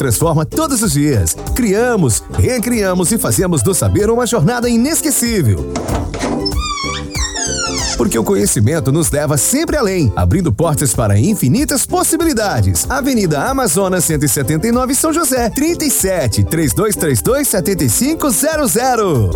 transforma todos os dias. Criamos, recriamos e fazemos do saber uma jornada inesquecível. Porque o conhecimento nos leva sempre além, abrindo portas para infinitas possibilidades. Avenida Amazonas 179, São José, 37 3232 7500.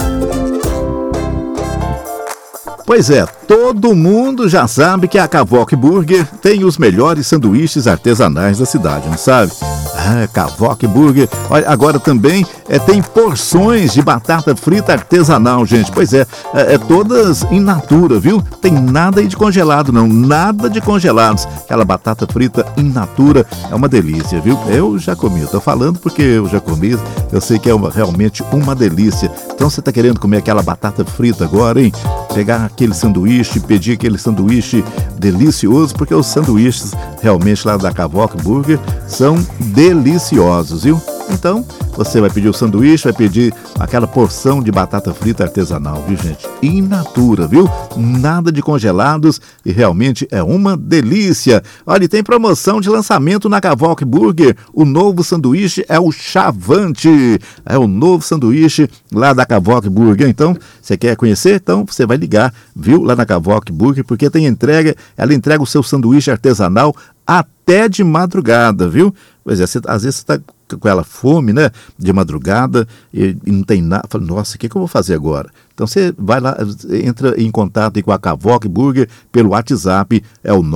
Pois é, todo mundo já sabe que a Cavoque Burger tem os melhores sanduíches artesanais da cidade, não sabe? Cavoque Burger. Olha, agora também tem porções de batata frita artesanal, gente. Pois é, todas in natura, viu? Tem nada aí de congelado, não. Nada de congelados. Aquela batata frita in natura é uma delícia, viu? Eu já comi. Tô falando porque eu já comi. Eu sei que é realmente uma delícia. Então você tá querendo comer aquela batata frita agora, hein? Pegar aquele sanduíche, pedir aquele sanduíche delicioso, porque os sanduíches realmente lá da Cavoque Burger são deliciosos, viu? Então, você vai pedir o sanduíche, vai pedir aquela porção de batata frita artesanal, viu, gente? In natura, viu? Nada de congelados e realmente é uma delícia. Olha, e tem promoção de lançamento na Cavoque Burger. O novo sanduíche é o Chavante. É o novo sanduíche lá da Cavoque Burger. Então, você quer conhecer? Então, você vai ligar, viu? Lá na Cavoque Burger, porque tem entrega, ela entrega o seu sanduíche artesanal até de madrugada, viu? Pois é, às vezes você está com ela fome, né? De madrugada e não tem nada. Fala, nossa, o que eu vou fazer agora? Então você vai lá, entra em contato aí com a Cavoque Burger pelo WhatsApp, é o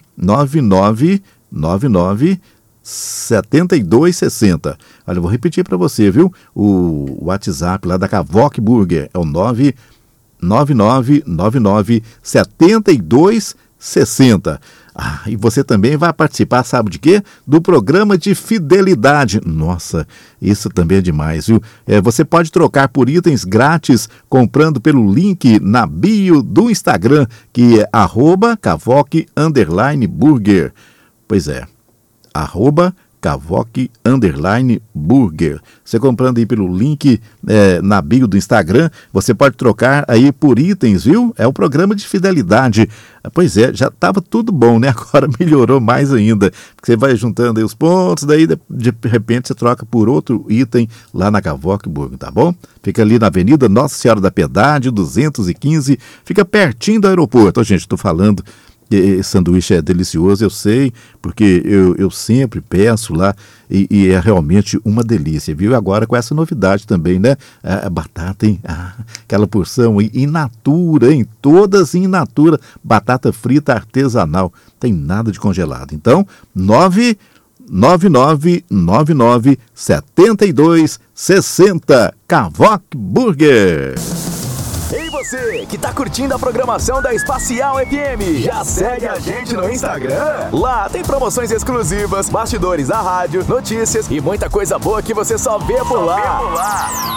99999 7260. Olha, eu vou repetir para você, viu? O WhatsApp lá da Cavoque Burger é o 99999 7260. E você também vai participar, sabe de quê? Do programa de fidelidade. Nossa, isso também é demais, viu? Você pode trocar por itens grátis comprando pelo link na bio do Instagram, que é @Cavoque_Burger. Pois é, @Cavoque_Burger. Você comprando aí pelo link na bio do Instagram, você pode trocar aí por itens, viu? É o programa de fidelidade. Pois é, já estava tudo bom, né? Agora melhorou mais ainda. Porque você vai juntando aí os pontos, daí de repente você troca por outro item lá na Cavoque Burger, tá bom? Fica ali na Avenida Nossa Senhora da Piedade, 215, fica pertinho do aeroporto. Gente, estou falando... Esse sanduíche é delicioso, eu sei, porque eu sempre peço lá e é realmente uma delícia, viu? Agora com essa novidade também, né? A batata, hein? Aquela porção in natura, hein? Todas in natura, batata frita artesanal, tem nada de congelado. Então, 99999 7260, Cavoque Burger. Ei, você que tá curtindo a programação da Espacial FM, já segue a gente no Instagram? Lá tem promoções exclusivas, bastidores da rádio, notícias e muita coisa boa que você só vê por lá.